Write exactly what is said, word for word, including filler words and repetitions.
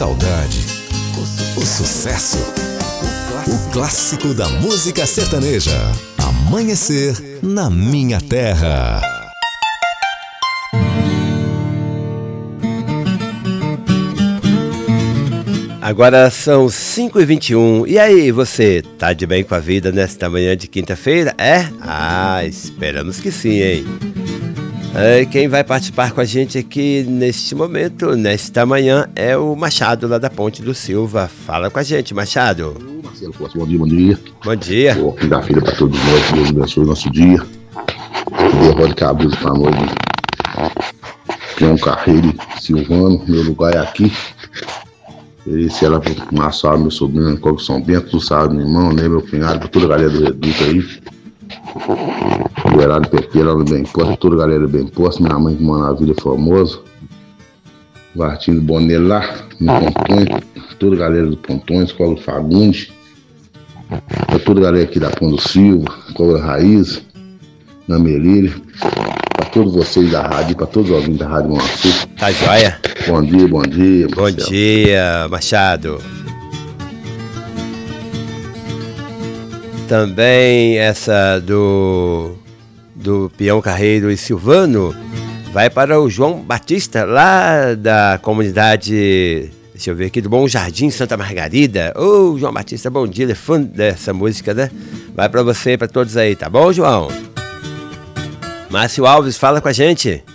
saudade, o sucesso, o clássico da música sertaneja. Amanhecer na minha terra. Agora são cinco e vinte e um. E aí, você tá de bem com a vida nesta manhã de quinta-feira? É? Ah, esperamos que sim, hein? É, quem vai participar com a gente aqui neste momento, nesta manhã, é o Machado, lá da Ponte do Silva. Fala com a gente, Machado. Marcelo Costa, bom dia, bom dia. Bom dia. Boa quinta-feira para todos nós, que Deus abençoe o nosso dia. Que Deus pode cabeça para nós. João Carreiro, Silvano, meu lugar é aqui. E se ela Massaro, meu sobrinho, Coco São Bento, tu sabe, meu irmão, né, meu cunhado, pra toda a galera do Reduto aí. O Geraldo Pequeira, lá no Bem Posto, toda a galera do Bem Posto, minha mãe que mora na Vila Formosa. Martins Bonello lá, no Pontões, toda a galera do Pontões, Escola Fagundes. Pra toda a galera aqui da Pão do Silva, Cobra Raiz, na Melilha. Pra todos vocês da rádio, pra todos os ouvintes da Rádio Moacir. Tá joia? Bom dia, bom dia. Bom Marcelo. dia, Machado. Também essa do, do Peão Carreiro e Silvano vai para o João Batista, lá da comunidade, deixa eu ver aqui, do Bom Jardim, Santa Margarida. Ô, João Batista, bom dia, ele é fã dessa música, né? Vai para você e para todos aí, tá bom, João? Márcio Alves, fala com a gente.